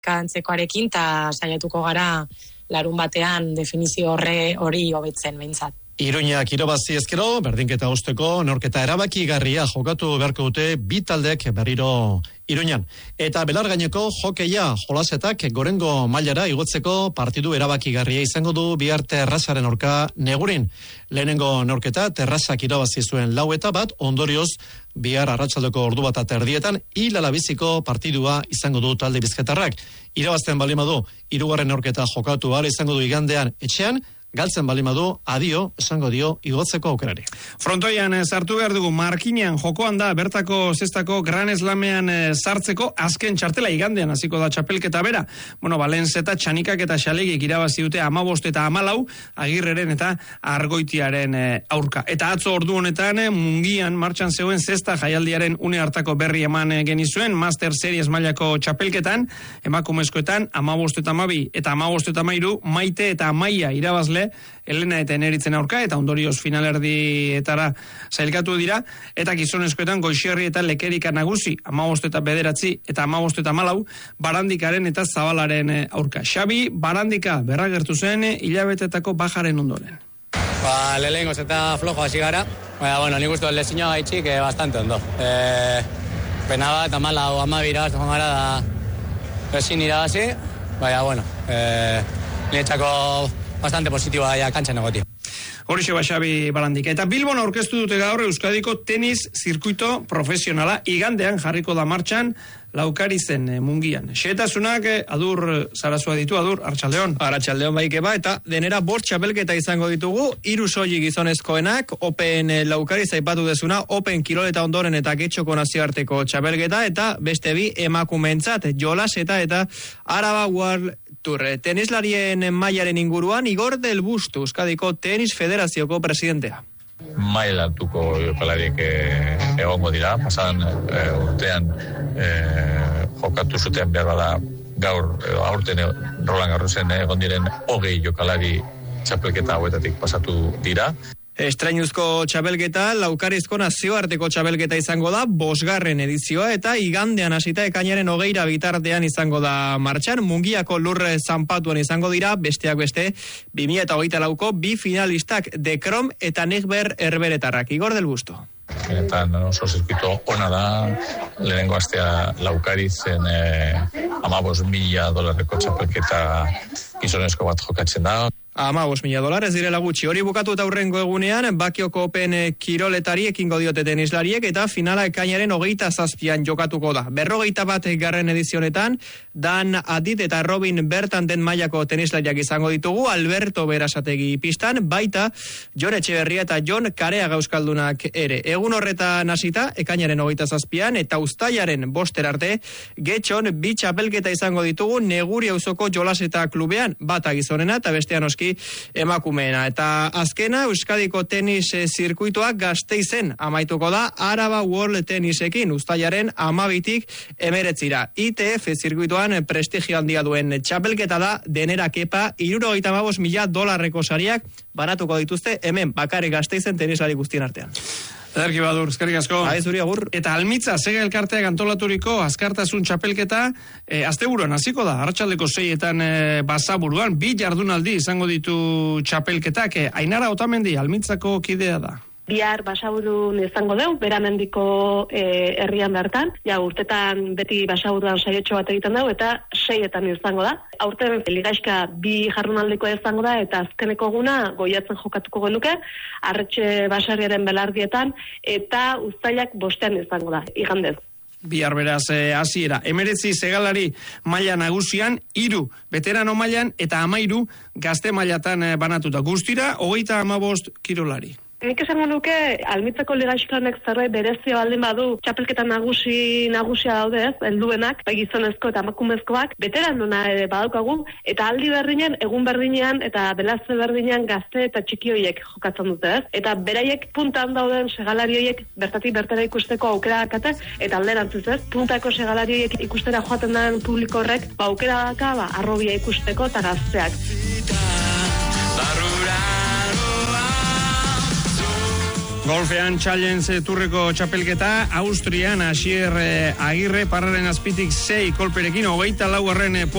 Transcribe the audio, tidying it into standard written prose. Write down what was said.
antzekoarekin, eta saiatuko gara larun batean definizio hori hobetzen behintzat. Iruñak irabazi ezkero, berdinketa usteko, neurketa erabakigarria jokatu beharko dute bi taldek berriro Iruñan. Eta belargaineko jokeia jolasetak gorengo mailara igotzeko partidu erabakigarria izango du bihar Terrasaren aurka Negurin. Lehenengo neurketa Terrasak irabazi zuen 4-1, ondorioz bihar arratsaldeko ordu bat eta erdietan hilalabiziko partidua izango du talde bizkaitarrak. Irabazten baldin badu, hirugarren neurketa jokatu ahal izango du igandean etxean, galtzen balimadu, adio, esango dio, igotzeko aukerari. Frontoian sartu behar dugu, Markinean jokoan da, bertako zestako Gran Slamean sartzeko, azken txartela igandean, hasiko da txapelketa bera. Balenzeta, Txanikak eta Xalegik irabazi dute 15 eta 14, Agirreren eta Argoitiaren aurka. Eta atzo ordu honetan, Mungian martxan zegoen zesta jaialdiaren une hartako berri eman genizuen, Master Series mailako txapelketan, emakumezkoetan, 15 eta 12 eta 15 eta 13, Maite eta Amaia irabazle Elena eta Eneritzen aurka, eta ondorioz finalerdietara sailkatu dira, eta gizonezkoetan Goixerri eta Lekerika nagusi, 15 eta 9 eta 15 eta 14, Barandikaren eta Zabalaren aurka. Xabi, Barandika berragertu zen hilabetetako bajaren ondoren. Lehenengoz eta flojo hasi gara, nik uste lezinoa gaitxik bastante ondo. Pena bat, 14 irabazte joan gara da ezin irabazi, niretzako bastante positiboa ja kantxan negoti. Horixe Xabi Barandika. Eta Bilbon aurkeztu dute gaur Euskadiko tenis zirkuito profesionala, igandean jarriko da martxan Laukarizen Mungian. Xehetasunak Adur Sarasua ditu, Adur, Arratsaldeon. Arratsaldeon baikeba, eta denera 5 txapelketa izango ditugu, 3 soilik gizonezkoenak, Open Laukariz aipatu dezuna, Open Kiroleta ondoren eta Getxoko nazioarteko txapelketa, eta beste 2 emakumeentzat, Jolaseta eta Araba World Tour. Tenislarien mailaren inguruan, Igor del Busto, Euskadiko Tenis Federazioko presidentea. Maila altuko jokalariek egongo dira, pasan urtean jokatu zuten behar bada gaur, aurten Roland Garrosen egon diren 20 jokalari txapelketa hauetatik pasatu dira. Estrainuzko txapelketa, Laukarizko nazioarteko txapelketa izango da, 5. edizioa, eta igandean hasita ekainaren 20 bitartean izango da martxan, Mungiako lurre zanpatuan izango dira, besteak beste, 2024ko 2 finalistak De Krom eta Negber Herberetarrak. Igor del Busto. Eta oso zirkuito ona da, lehenengo astea Laukarizen $15,000 txapelketa gizonezko bat jokatzen da. $15,000 ez direla gutxi. Hori bukatu eta hurrengo egunean, Bakioko Open kiroletari ekingo diote tenislariek, eta finala ekainaren 27an jokatuko da. 41 garren edizionetan, Dan Adit eta Robin Bertan den mailako tenislariak izango ditugu, Alberto Berasategi pistan, baita Jon Etxeberria eta Jon Karea euskaldunak ere. Egun horretan hasita, ekainaren 27an, eta uztailaren 5 arte, Getxon 2 txapelketa izango ditugu, Neguri auzoko Jolaseta klubean, bata gizonena eta bestean oski emakumeena. Eta azkena, Euskadiko tenis zirkuitoak Gasteizen amaituko da, Araba World Tenisekin, uztailaren 12tik 19. ITF zirkuitoan prestigio handia duen txapelketa da, denera kepa, $75,000 sariak banatuko dituzte, hemen bakarrik Gasteizen tenislari guztien artean. Ederki Badur, eskerrik asko. Zuri agur. Eta Almitza, Sega elkarteak antolaturiko azkartasun txapelketa, asteburuan hasiko da, arratsaldeko 6etan Basaburuan, 2 jardunaldi izango ditu txapelketak. Ainara Otamendi, Almitzako kidea da. Bihar Basaburun izango deu, Beramendiko herrian bertan. Urtetan beti Basaburuan saiotxo bat egiten deu, eta 6etan izango da. Aurten ligaixka 2 jardunaldiko izango da, eta azkeneko eguna Goiatzen jokatuko genuke, Arretxe Basariaren belardietan, eta uztailak 5ean izango da, igandez. Bihar beraz hasiera. 19 segalari maila nagusian, 3 veterano mailan eta 13 gazte mailatan banatuta. Guztira 35 kirolari. Nik esango nuke, Almitzako ligaixkanek zerbait berezio baldin badu, txapelketa nagusia daude ez, helduenak, bai gizonezko eta emakumezkoak, veteranona ere badaukagu, eta aldi berdinen, egun berdinean, eta belazte berdinean gazte eta txiki horiek jokatzen dute ez. Eta beraiek puntan dauden segalari horiek bertatik bertara ikusteko aukera dakate, eta alderantzuz ez, puntako segalari horiek ikustera joaten den publiko horrek, aukera daka, arrobia ikusteko eta gazteak. Golfean Challenge Turreko txapelketa, Austrian Asier Agirre parraren azpitik 6 kolperekin 24.